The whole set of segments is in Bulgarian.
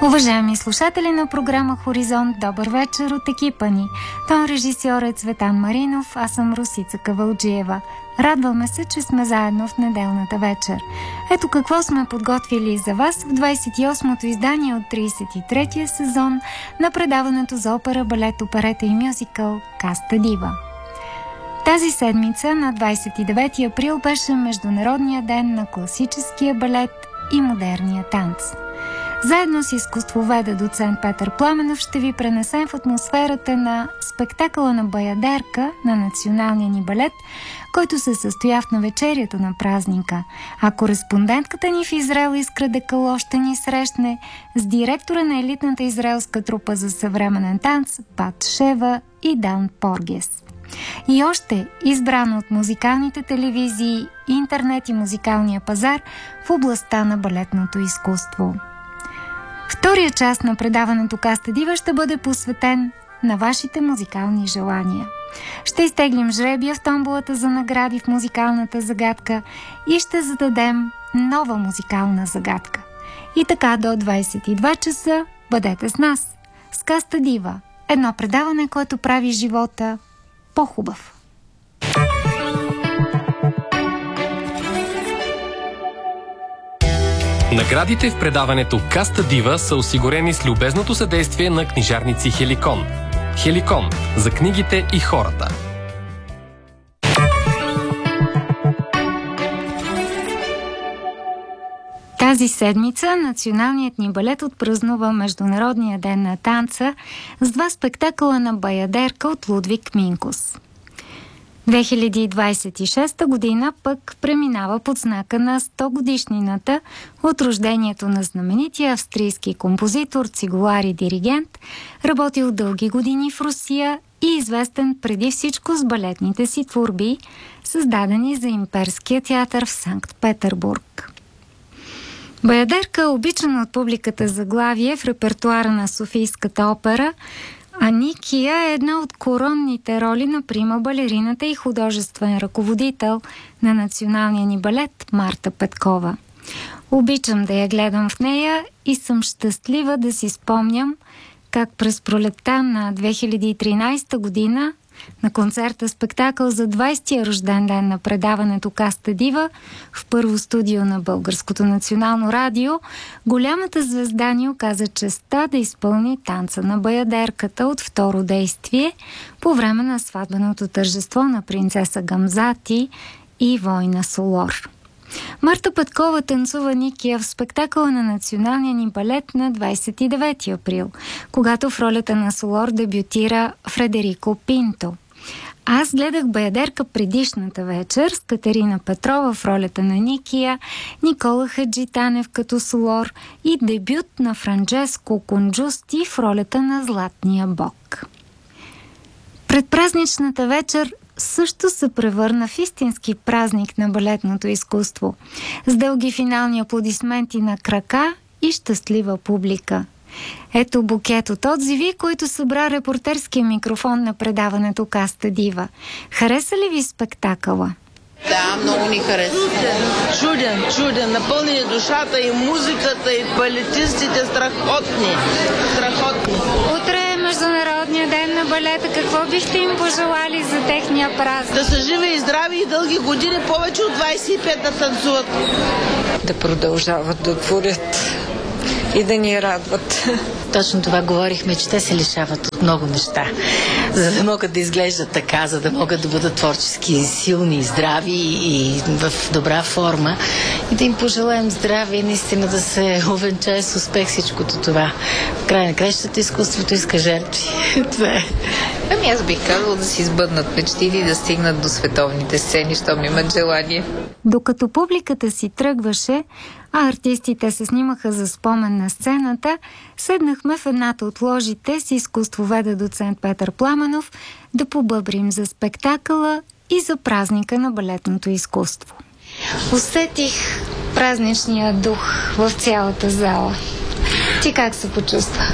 Уважаеми слушатели на програма Хоризонт, добър вечер от екипа ни. Тон режисьор е Цветан Маринов, аз съм Русица Кавалджиева. Радваме се, че сме заедно в неделната вечер. Ето какво сме подготвили за вас в 28-то издание от 33-я сезон на предаването за опера, балет, оперета и мюзикъл Каста Дива. Тази седмица на 29 април беше Международния ден на класическия балет и модерния танц. Заедно с изкуствоведа доцент Петър Пламенов ще ви пренесем в атмосферата на спектакъла на Баядерка на националния ни балет, който се състоя в навечерието на празника. А кореспондентката ни в Израел Искра Декало ще ни срещне с директора на елитната израелска трупа за съвременен танц Бат Шева и Дан Поргес. И още избрано от музикалните телевизии, интернет и музикалния пазар в областта на балетното изкуство. Втория част на предаването Каста Дива ще бъде посветен на вашите музикални желания. Ще изтеглим жребия в томболата за награди в музикалната загадка и ще зададем нова музикална загадка. И така до 22 часа бъдете с нас. С Каста Дива. Едно предаване, което прави живота по-хубав. Наградите в предаването Каста Дива са осигурени с любезното съдействие на книжарници Хеликон. Хеликон – за книгите и хората. Тази седмица националният ни балет отпразнува Международния ден на танца с два спектакъла на Баядерка от Лудвиг Минкус. 2026 година пък преминава под знака на 100 годишнината от рождението на знаменития австрийски композитор, цигулар и диригент, работил дълги години в Русия и известен преди всичко с балетните си творби, създадени за Имперския театър в Санкт-Петербург. Баядерка е обичана от публиката заглавие в репертуара на Софийската опера, а Никия е една от коронните роли на прима балерината и художествен ръководител на националния ни балет Марта Петкова. Обичам да я гледам в нея и съм щастлива да си спомням как през пролетта на 2013 година на концерта спектакъл за 20-я рожден ден на предаването Каста Дива в първо студио на Българското национално радио, голямата звезда ни оказа честта да изпълни танца на Баядерката от второ действие по време на сватбеното тържество на принцеса Гамзати и Война Солор. Марта Петкова танцува Никия в спектакъла на националния ни балет на 29 април, когато в ролята на Солор дебютира Фредерико Пинто. Аз гледах Баядерка предишната вечер с Катерина Петрова в ролята на Никия, Никола Хаджитанев като Солор и дебют на Франческо Конджусти в ролята на Златния бог. Предпразничната вечер също се превърна в истински празник на балетното изкуство, с дълги финални аплодисменти на крака и щастлива публика. Ето букет от отзиви, които събра репортерския микрофон на предаването Каста Дива. Хареса ли ви спектакъла? Да, много ни хареса. Чуден, напълни душата и музиката, и балетистите страхотни. Утре е Международния ден на балета. Какво бихте им пожелали за техния празник? Да са живи и здрави и дълги години, повече от 25 да танцуват. Да продължават да творят и да ни радват. Точно това говорихме, че те се лишават от много неща, за да могат да изглеждат така, за да могат да бъдат творчески силни, здрави и в добра форма. И да им пожелаем здраве и наистина да се увенчае с успех всичкото това. В край на краищата изкуството иска жертви. Това е. Ами аз бих казала да си избъднат мечтите и да стигнат до световните сцени, щом имат желание. Докато публиката си тръгваше, а артистите се снимаха за спомен на сцената, седнахме в едната от ложите с изкуствоведа доцент Петър Пламенов да побъбрим за спектакъла и за празника на балетното изкуство. Усетих празничния дух в цялата зала. Ти как се почувства?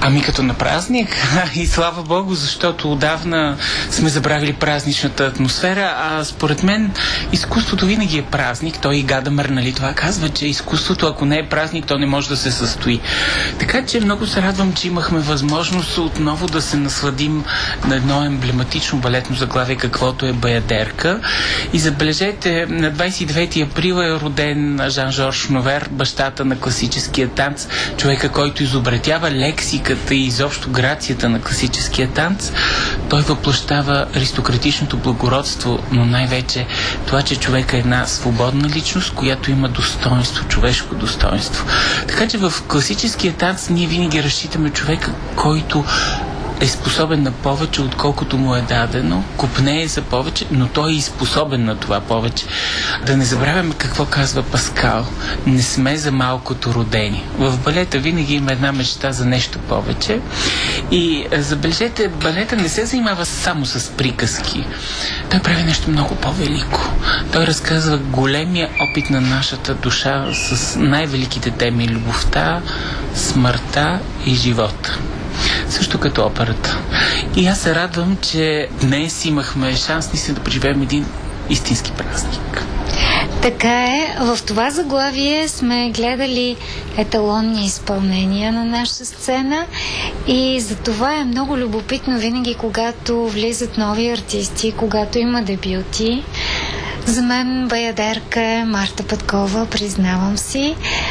Ами като на празник и слава Богу, защото отдавна сме забравили празничната атмосфера, а според мен изкуството винаги е празник. Той и Гадамър, нали, това казва, че изкуството, ако не е празник, то не може да се състои. Така че много се радвам, че имахме възможност отново да се насладим на едно емблематично балетно заглавие, каквото е Баядерка. И забележете, на 29 април е роден Жан-Жорж Новер, бащата на класическия танц, човека, който изобретява лексиката и изобщо грацията на класическия танц. Той въплъщава аристократичното благородство, но най-вече това, че човек е една свободна личност, която има достоинство, човешко достоинство. Така че в класическия танц ние винаги разчитаме човека, който е способен на повече, отколкото му е дадено, копнее за повече, но той е и способен на това повече. Да не забравяме какво казва Паскал. Не сме за малкото родени. В балета винаги има една мечта за нещо повече. И забележете, балета не се занимава само с приказки. Той прави нещо много по-велико. Той разказва големия опит на нашата душа с най-великите теми: любовта, смъртта и живота. Също като операта. И аз се радвам, че днес имахме шанс наистина да преживеем един истински празник. Така е. В това заглавие сме гледали еталонни изпълнения на нашата сцена и за това е много любопитно винаги, когато влизат нови артисти, когато има дебюти. За мен Баядерка е Марта Петкова, признавам си,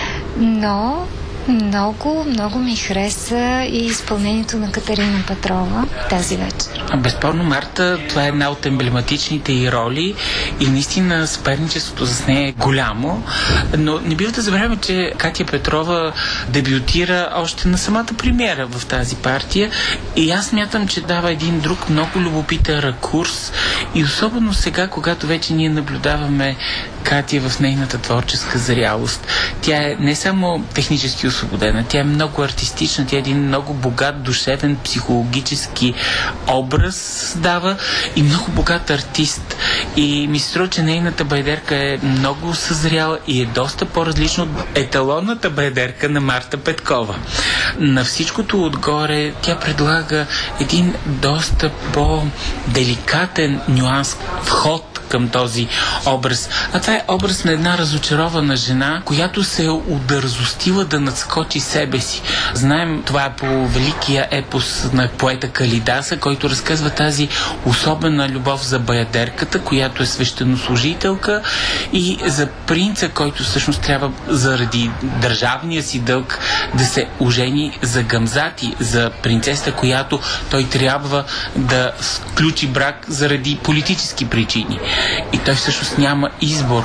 но много ми хареса и изпълнението на Катерина Петрова тази вечер. Безспорно, Марта, това е една от емблематичните й роли и наистина съперничеството с нея е голямо, но не бива да забравяме, че Катя Петрова дебютира още на самата премиера в тази партия и аз смятам, че дава един друг много любопитен ракурс и особено сега, когато вече ние наблюдаваме Катя в нейната творческа зрялост. Тя е не само технически освободена, тя е много артистична, тя е един много богат душевен, психологически образ дава и много богат артист. И ми се струва, че нейната Баядерка е много съзряла и е доста по-различна от еталонната Баядерка на Марта Петкова. На всичкото отгоре тя предлага един доста по-деликатен нюанс, вход към този образ. А това е образ на една разочарована жена, която се е удързостила да надскочи себе си. Знаем, това е по великия епос на поета Калидаса, който разказва тази особена любов за Баядерката, която е свещенослужителка, и за принца, който всъщност трябва заради държавния си дълг да се ожени за Гамзати, за принцеса, която той трябва да сключи брак заради политически причини. И той всъщност няма избор,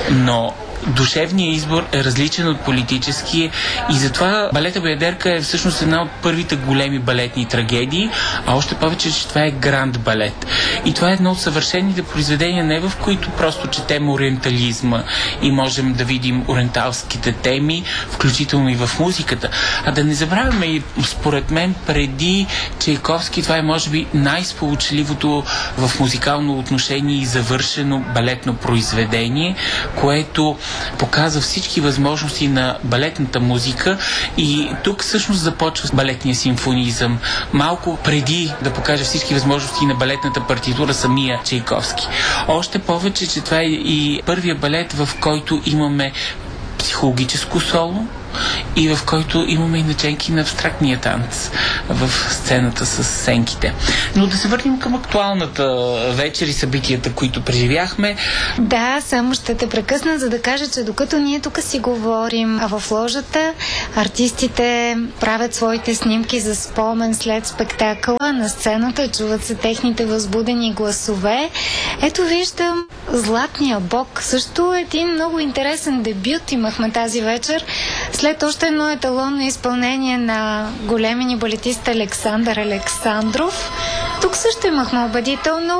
но душевният избор е различен от политическия и затова балета Баядерка е всъщност една от първите големи балетни трагедии, а още повече, че това е гранд балет. И това е едно от съвършените произведения, не в които просто четем ориентализма и можем да видим ориенталските теми, включително и в музиката. А да не забравяме, и според мен преди Чайковски това е може би най-сполучливото в музикално отношение и завършено балетно произведение, което показва всички възможности на балетната музика и тук всъщност започва балетния симфонизъм. Малко преди да покаже всички възможности на балетната партитура самия Чайковски. Още повече, че това е и първия балет, в който имаме психологическо соло и в който имаме и наченки на абстрактния танц в сцената с сенките. Но да се върнем към актуалната вечер и събитията, които преживяхме. Да, само ще те прекъсна, за да кажа, че докато ние тук си говорим, а в ложата артистите правят своите снимки за спомен след спектакъла на сцената, чуват се техните възбудени гласове. Ето виждам Златния бог. Също един много интересен дебют имахме тази вечер. След още едно еталонно изпълнение на големия ни балетист Александър Александров. Тук също имахме убедително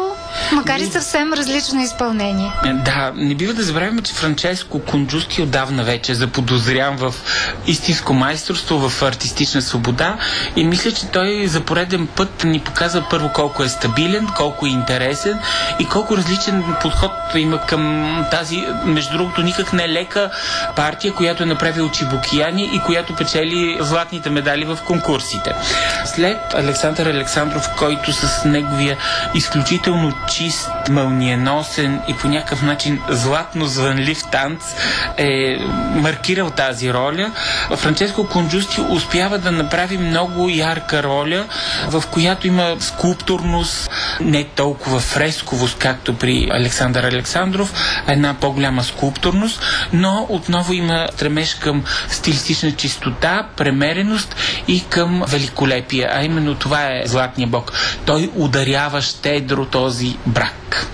Макар и съвсем различно изпълнение. Да, не бива да забравяме, че Франческо Конджусти отдавна вече е заподозрян в истинско майсторство, в артистична свобода и мисля, че той за пореден път ни показва първо колко е стабилен, колко е интересен и колко различен подход има към тази, между другото, никак не лека партия, която е направила Чибукияни и която печели златните медали в конкурсите. След Александър Александров, който с неговия изключително чист, мълниеносен и по някакъв начин златно звънлив танц е маркирал тази роля, Франческо Конджусти успява да направи много ярка роля, в която има скулптурност, не толкова фресковост, както при Александър Александров, една по-голяма скулптурност, но отново има стремеж към стилистична чистота, премереност и към великолепие. А именно това е Златния бог. Той ударява щедро този брак.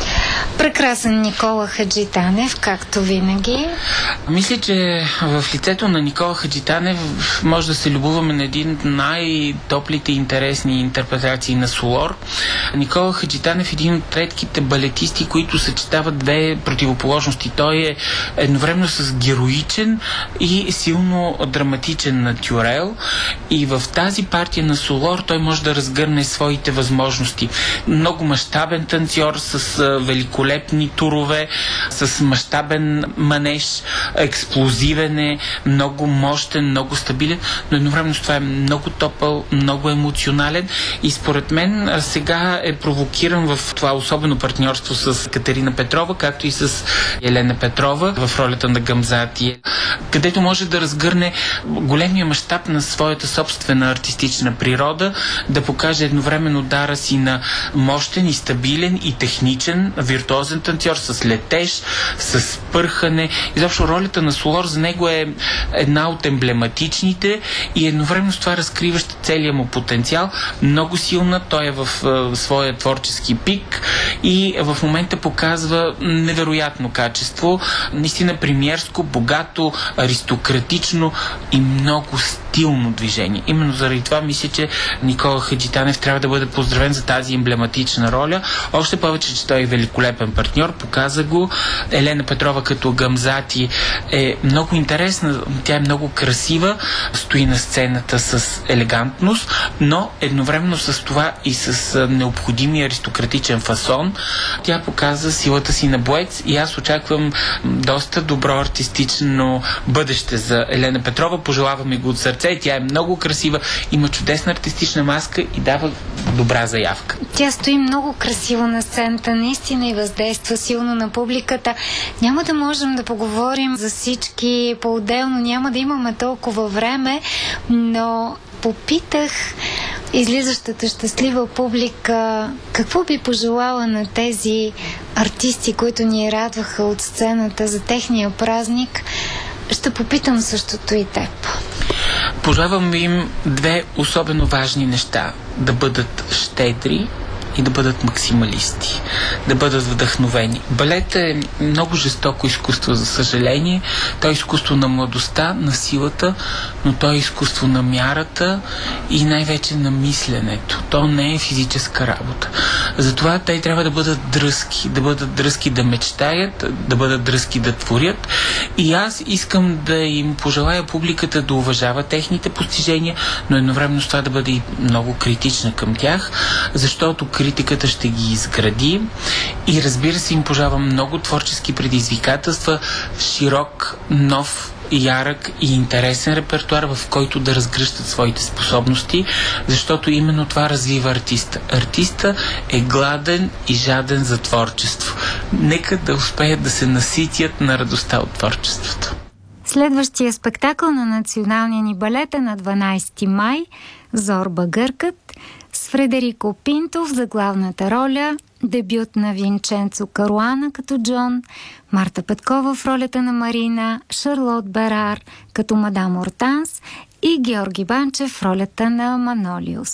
Прекрасен Никола Хаджитанев, както винаги. Мисля, че в лицето на Никола Хаджитанев може да се любуваме на един от най-топлите и интересни интерпретации на Солор. Никола Хаджитанев е един от редките балетисти, които съчетават две противоположности. Той е едновременно с героичен и силно драматичен натюрел и в тази партия на Солор той може да разгърне своите възможности. Много мащабен танцор с великолепни турове, с мащабен манеж, експлозивен е, много мощен, много стабилен, но едновременно с това е много топъл, много емоционален и според мен сега е провокиран в това особено партньорство с Катерина Петрова, както и с Елена Петрова в ролята на Гамзати, където може да разгърне големия мащаб на своята собствена артистична природа, да покаже едновременно дара си на мощен и стабилен и техничен, виртуозен танцор с летеж, с пърхане. Изобщо ролята на Солор за него е една от емблематичните и едновременно с това разкриваща целия му потенциал. Много силна, той е в своя творчески пик и в момента показва невероятно качество, наистина премиерско, богато, аристократично и много стилно движение. Именно заради това мисля, че Никола Хаджитанев трябва да бъде поздравен за тази емблематична роля. Още повече, че той е великолепен партньор, показа го. Елена Петрова като Гамзати е много интересна, тя е много красива, стои на сцената с елегантност, но едновременно с това и с необходимия аристократичен фасон. Тя показа силата си на боец и аз очаквам доста добро артистично бъдеще за Елена Петрова. Пожелаваме го от сърце. Тя е много красива, има чудесна артистична маска и дава добра заявка. Тя стои много красиво на сцената, наистина и въздейства силно на публиката. Няма да можем да поговорим за всички по-отделно, няма да имаме толкова време, но попитах излизащата щастлива публика какво би пожелала на тези артисти, които ни радваха от сцената за техния празник. Ще попитам същото и теб. Пожелавам им две особено важни неща. Да бъдат щедри и да бъдат максималисти, да бъдат вдъхновени. Балет е много жестоко изкуство, за съжаление. То е изкуство на младостта, на силата, но то е изкуство на мярата и най-вече на мисленето. То не е физическа работа. Затова те трябва да бъдат дръзки да мечтаят, да бъдат дръзки да творят. И аз искам да им пожелая публиката да уважава техните постижения, но едновременно с това да бъде и много критична към тях, защото критиката ще ги изгради и разбира се им пожелавам много творчески предизвикателства, широк, нов, ярък и интересен репертуар, в който да разгръщат своите способности, защото именно това развива артиста. Артиста е гладен и жаден за творчество. Нека да успеят да се наситят на радостта от творчеството. Следващия спектакъл на Националния ни балет е на 12 май Зорба Гъркът с Фредерико Пинтов за главната роля, дебют на Винченцо Каруана като Джон, Марта Петкова в ролята на Марина, Шарлот Берар като мадам Ортанс и Георги Банчев в ролята на Манолиус.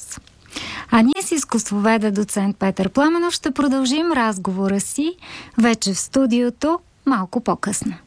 А ние с изкуствоведа доцент Петър Пламенов ще продължим разговора си вече в студиото малко по-късно.